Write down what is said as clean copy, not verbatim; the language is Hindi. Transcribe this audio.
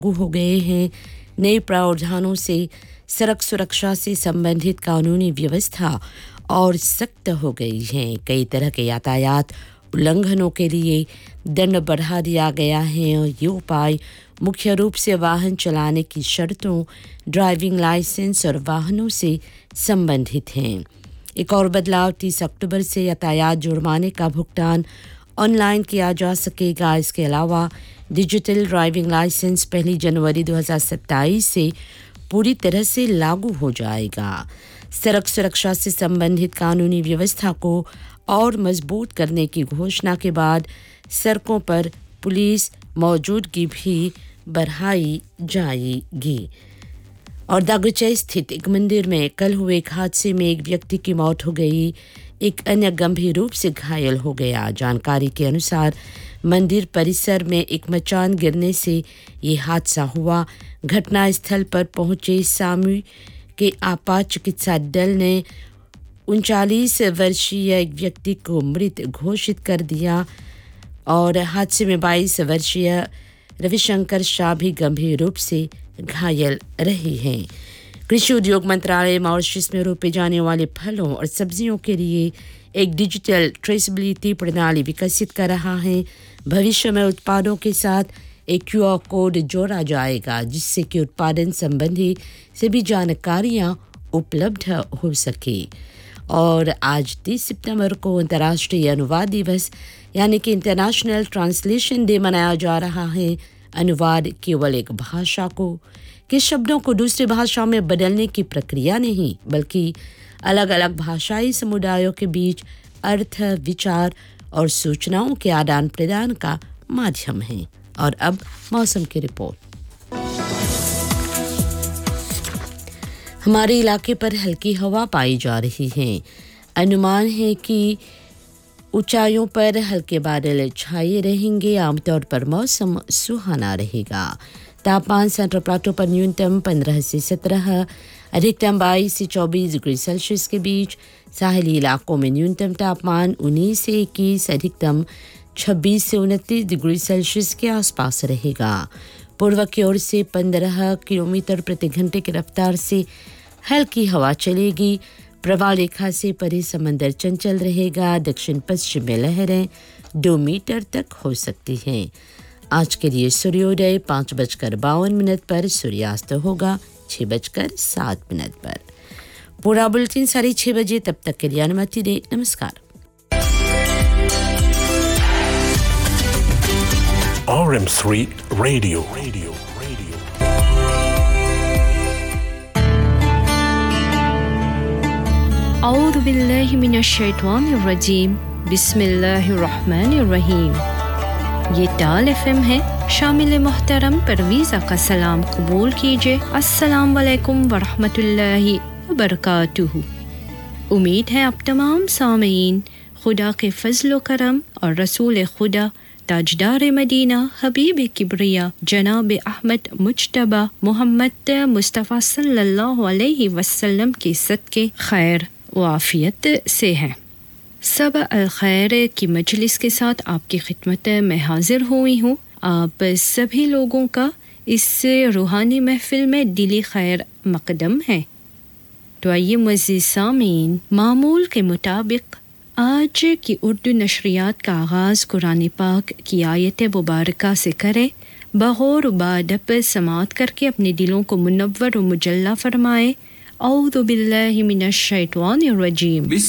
लागू हो गए हैं। नए प्रावधानों से सड़क सुरक्षा से संबंधित कानूनी व्यवस्था और सख्त हो गई है। कई तरह के यातायात उल्लंघनों के लिए दंड बढ़ा दिया गया है और ये उपाय मुख्य रूप से वाहन चलाने की शर्तों, ड्राइविंग लाइसेंस और वाहनों से संबंधित हैं। एक और बदलाव 30 अक्टूबर से यातायात जुर्माने का भुगतान ऑनलाइन किया जा सकेगा। इसके अलावा डिजिटल ड्राइविंग लाइसेंस 1 जनवरी 2027 से पूरी तरह से लागू हो जाएगा। सड़क सुरक्षा से संबंधित कानूनी व्यवस्था को और मजबूत करने की घोषणा के बाद सड़कों पर पुलिस मौजूदगी भी बढ़ाई जाएगी। और दागुचे स्थित एक मंदिर में कल हुए एक हादसे में एक व्यक्ति की मौत हो गई, एक अन्य गंभीर रूप से घायल हो गया। जानकारी के अनुसार मंदिर परिसर में एक मचान गिरने से ये हादसा हुआ। घटना स्थल पर पहुंचे सामू के आपात चिकित्सा दल ने 39 वर्षीय एक व्यक्ति को मृत घोषित कर दिया और हादसे में 22 वर्षीय रविशंकर शाह भी गंभीर रूप से घायल रहे हैं। कृषि उद्योग मंत्रालय मॉरिशस में रोपे जाने वाले फलों और सब्जियों के लिए एक डिजिटल ट्रेसेबिलिटी प्रणाली विकसित कर रहा है। भविष्य में उत्पादों के साथ एक क्यूआर कोड जोड़ा जाएगा जिससे कि उत्पादन संबंधी सभी जानकारियां उपलब्ध हो सके। और आज 30 सितंबर को अंतर्राष्ट्रीय अनुवाद दिवस यानी कि इंटरनेशनल ट्रांसलेशन डे मनाया जा रहा है। अनुवाद केवल एक भाषा के शब्दों को दूसरी भाषा में बदलने की प्रक्रिया नहीं, बल्कि अलग-अलग भाषाई समुदायों के बीच अर्थ, विचार और सूचनाओं के आदान प्रदान का माध्यम है। और अब मौसम की रिपोर्ट। हमारे इलाके पर हल्की हवा पाई जा रही है। अनुमान है कि ऊंचाइयों पर हल्के बादल छाए रहेंगे। आमतौर पर मौसम सुहाना रहेगा। तापमान सेंट्रल प्लाटो पर न्यूनतम 15 से 17, अधिकतम 22 से 24 डिग्री सेल्सियस के बीच। साहली इलाकों में न्यूनतम तापमान 19 से 21, अधिकतम 26 से 29 डिग्री सेल्सियस के आसपास रहेगा। पूर्व की ओर से 15 किलोमीटर प्रति घंटे की रफ्तार से हल्की हवा चलेगी। प्रवाह रेखा से परे समंदर चंचल रहेगा। दक्षिण पश्चिम में लहरें 2 मीटर तक हो सकती हैं। आज के लिए सूर्योदय 5:52 पर, सूर्यास्त होगा 6:07 पर। पूरा बुलेटिन 6:30 बजे। तब तक के लिए अनुमति दे। नमस्कार। RM3 Radio. أعوذ بالله من الشيطان الرجيم بسم الله الرحمن الرحیم۔ یہ ٹال FM ہے۔ شامل محترم پرویزہ کا سلام قبول کیجئے۔ السلام علیکم ورحمۃ اللہ وبرکاتہ۔ امید ہے اب تمام سامعین خدا کے فضل و کرم اور رسول خدا تاجدار مدینہ حبیب کبریا جناب احمد مجتبی محمد مصطفیٰ صلی اللہ علیہ وسلم کے صدقے خیر و عافیت سے ہیں۔ صبح الخیر کی مجلس کے ساتھ آپ کی خدمت میں حاضر ہوئی ہوں۔ آپ سبھی لوگوں کا اس روحانی محفل میں دلی خیر مقدم ہے۔ تو آئیے معزز سامعین، معمول کے مطابق آج کی اردو نشریات کا آغاز قرآن پاک کی آیت مبارکہ سے کرے۔ بغور و بادب سماعت کر کے اپنے دلوں کو منور و مجلہ فرمائے۔ اعوذ باللہ من الشیطان الرجیم۔